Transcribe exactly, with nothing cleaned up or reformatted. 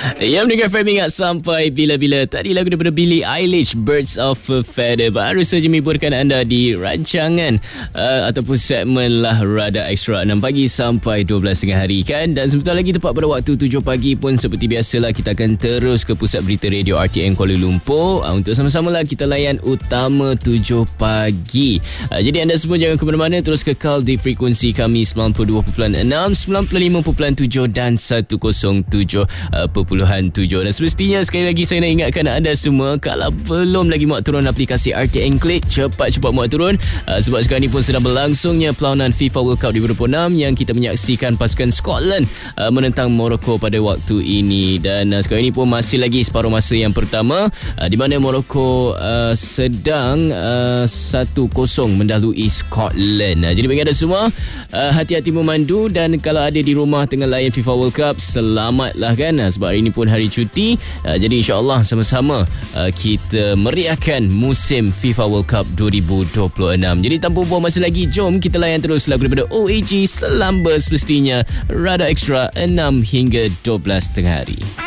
Ya, mendengar F M ingat sampai bila-bila. Tadi lagu daripada Billie Eilish, Birds of a Feather, baru saja menghiburkan anda di rancangan uh, ataupun segmen lah Rada Extra enam pagi sampai dua belas tengah hari kan. Dan sebentar lagi tepat pada waktu tujuh pagi pun seperti biasalah kita akan terus ke pusat berita radio R T M Kuala Lumpur uh, untuk sama-sama lah kita layan utama tujuh pagi. Uh, jadi anda semua jangan ke mana-mana, terus kekal di frekuensi kami sembilan puluh dua perpuluhan enam, sembilan puluh lima perpuluhan tujuh dan seratus tujuh perpuluhan tujuh. Dan semestinya sekali lagi saya nak ingatkan anda semua, kalau belum lagi muat turun aplikasi R T M Click, cepat-cepat muat turun uh, sebab sekarang ni pun sedang berlangsungnya perlawanan FIFA World Cup dua ribu dua puluh enam yang kita menyaksikan pasukan Scotland uh, menentang Morocco pada waktu ini. Dan uh, sekarang ini pun masih lagi separuh masa yang pertama uh, di mana Morocco uh, sedang uh, satu kosong mendahului Scotland. Uh, jadi bagi anda semua, uh, hati-hati memandu, dan kalau ada di rumah tengah layan FIFA World Cup, selamatlah kan, uh, sebab hari ini pun hari cuti. uh, Jadi insyaAllah sama-sama uh, kita meriahkan musim FIFA World Cup dua ribu dua puluh enam. Jadi tanpa buang masa lagi, jom kita layan terus lagu daripada O A G, Selamba semestinya Rada Extra enam hingga dua belas tengah hari.